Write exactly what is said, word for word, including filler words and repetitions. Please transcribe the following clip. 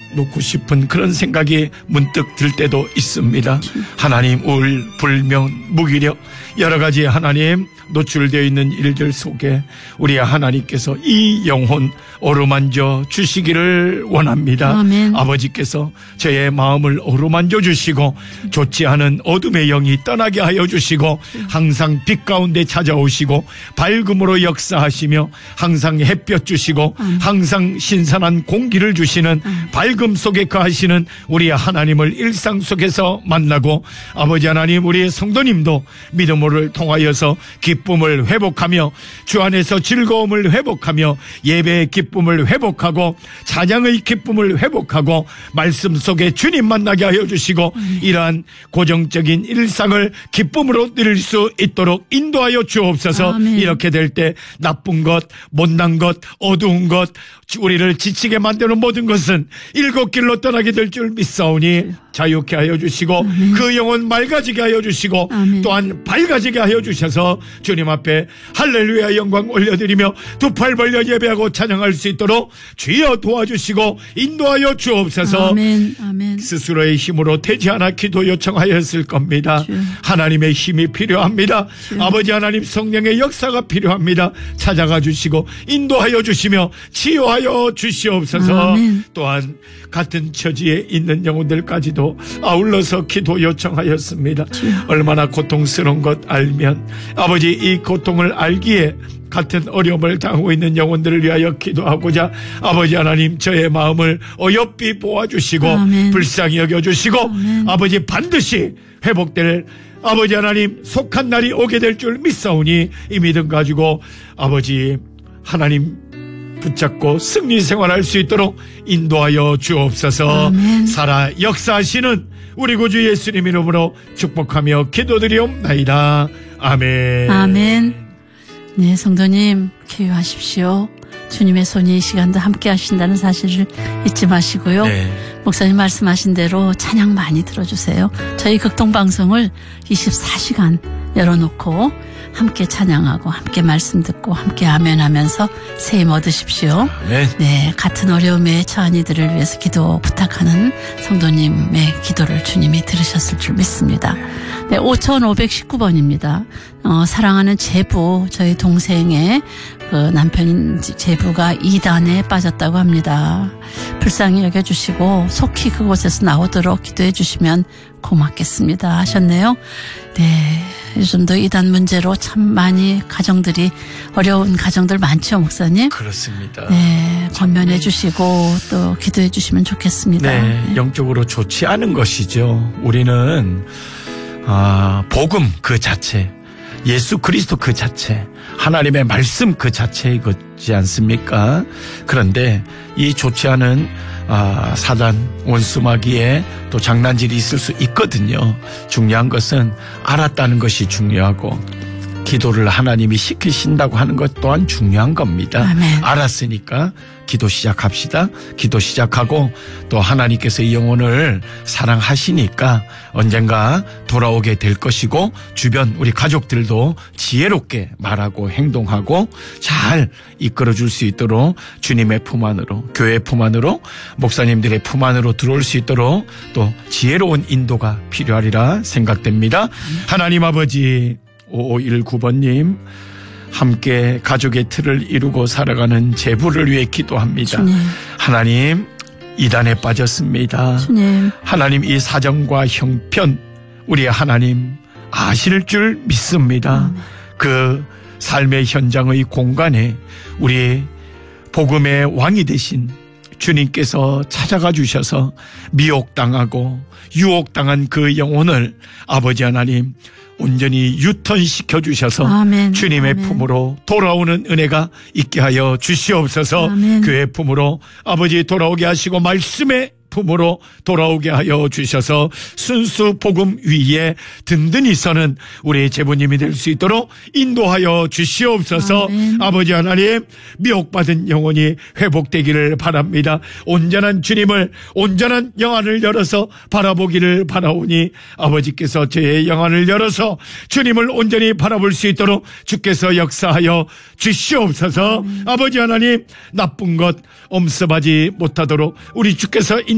놓고 싶은 그런 생각이 문득 들 때도 있습니다. 하나님, 우울, 불면, 무기력 여러 가지 하나님 노출되어 있는 일들 속에 우리 하나님께서 이 영혼 어루만져 주시기를 원합니다. 아멘. 아버지께서 저의 마음을 어루만져 주시고 좋지 않은 어둠의 영이 떠나게 하여 주시고 항상 빛 가운데 찾아오시고 밝음으로 역사하시며 항상 햇볕 주시고 항상 신선한 공기를 주시는 밝음 속에 거하시는 우리 하나님을 일상 속에서 만나고, 아버지 하나님, 우리 성도님도 믿음을 통하여서 기쁨을 회복하며 주 안에서 즐거움을 회복하며 예배의 기쁨을 회복하고 찬양의 기쁨을 회복하고 말씀 속에 주님 만나게 하여 주시고 이러한 고정적인 일상을 기쁨으로 누릴 수 있도록 인도하여 주옵소서. 아멘. 이렇게 될 때 나쁜 것, 못난 것, 어두운 것, 우리를 지치게 만드는 모든 것은 일곱 길로 떠나게 될 줄 믿사오니 자유케 하여 주시고 아멘. 그 영혼 맑아지게 하여 주시고 아멘. 또한 밝아지게 하여 주셔서 주님 앞에 할렐루야 영광 올려드리며 두 팔 벌려 예배하고 찬양할 수 있도록 주여 도와주시고 인도하여 주옵소서. 아멘. 아멘. 스스로의 힘으로 되지 않아 기도 요청하였을 겁니다. 주여. 하나님의 힘이 필요합니다. 주여. 아버지 하나님, 성령의 역사가 필요합니다. 찾아가 주시고 인도하여 주시며 치유하여 주시옵소서. 아멘. 또한 같은 처지에 있는 영혼들까지도 아울러서 기도 요청하였습니다. 주여. 얼마나 고통스러운 것 알면 아버지, 이 고통을 알기에 같은 어려움을 당하고 있는 영혼들을 위하여 기도하고자 아버지 하나님, 저의 마음을 어여삐 보아주시고 아멘. 불쌍히 여겨주시고 아멘. 아버지, 반드시 회복될 아버지 하나님 속한 날이 오게 될 줄 믿사오니 이 믿음 가지고 아버지 하나님 붙잡고 승리 생활할 수 있도록 인도하여 주옵소서. 아멘. 살아 역사하시는 우리 구주 예수님 이름으로 축복하며 기도드리옵나이다. 아멘. 아멘. 네, 성도님 기유하십시오. 주님의 손이 이 시간도 함께 하신다는 사실을 잊지 마시고요. 네. 목사님 말씀하신 대로 찬양 많이 들어주세요. 저희 극동방송을 이십사 시간 열어놓고 함께 찬양하고 함께 말씀 듣고 함께 아멘 하면서 세임 얻으십시오. 네. 네, 같은 어려움에 처한 이들을 위해서 기도 부탁하는 성도님의 기도를 주님이 들으셨을 줄 믿습니다. 네, 오천오백십구 번입니다. 어, 사랑하는 제부, 저희 동생의 그 남편인 제부가 이단에 빠졌다고 합니다. 불쌍히 여겨주시고 속히 그곳에서 나오도록 기도해 주시면 고맙겠습니다 하셨네요. 네, 요즘도 이단 문제로 참 많이 가정들이 어려운 가정들 많죠, 목사님? 그렇습니다. 네, 권면해 주시고 또 기도해 주시면 좋겠습니다. 네, 영적으로 좋지 않은 것이죠. 우리는 아, 복음 그 자체, 예수 그리스도 그 자체, 하나님의 말씀 그 자체이지 않습니까? 그런데 이 좋지 않은 아, 사단 원수마귀에 또 장난질이 있을 수 있거든요. 중요한 것은 알았다는 것이 중요하고 기도를 하나님이 시키신다고 하는 것 또한 중요한 겁니다. 아멘. 알았으니까 기도 시작합시다. 기도 시작하고 또 하나님께서 이 영혼을 사랑하시니까 언젠가 돌아오게 될 것이고 주변 우리 가족들도 지혜롭게 말하고 행동하고 잘 이끌어줄 수 있도록 주님의 품 안으로, 교회의 품 안으로, 목사님들의 품 안으로 들어올 수 있도록 또 지혜로운 인도가 필요하리라 생각됩니다. 하나님 아버지, 오오일구 번님 함께 가족의 틀을 이루고 살아가는 제부를 위해 기도합니다. 주님. 하나님, 이단에 빠졌습니다. 주님. 하나님, 이 사정과 형편 우리 하나님 아실 줄 믿습니다. 아멘. 그 삶의 현장의 공간에 우리 복음의 왕이 되신 주님께서 찾아가 주셔서 미혹당하고 유혹당한 그 영혼을 아버지 하나님 온전히 유턴시켜 주셔서 아멘. 주님의 아멘. 품으로 돌아오는 은혜가 있게 하여 주시옵소서. 아멘. 교회 품으로 아버지 돌아오게 하시고 말씀의 품으로 돌아오게 하여 주셔서 순수 복음 위에 든든히 서는 우리 제부님이 될 수 있도록 인도하여 주시옵소서. 아멘. 아버지 하나님, 미혹받은 영혼이 회복되기를 바랍니다. 온전한 주님을, 온전한 영안을 열어서 바라보기를 바라오니 아버지께서 저의 영안을 열어서 주님을 온전히 바라볼 수 있도록 주께서 역사하여 주시옵소서. 아버지 하나님, 나쁜 것 엄습하지 못하도록 우리 주께서